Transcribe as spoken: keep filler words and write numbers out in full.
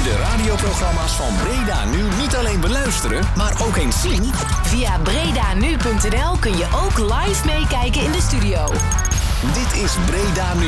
de radioprogramma's van Breda Nu niet alleen beluisteren, maar ook eens zien? Via bredanu punt n l kun je ook live meekijken in de studio. Dit is Breda Nu,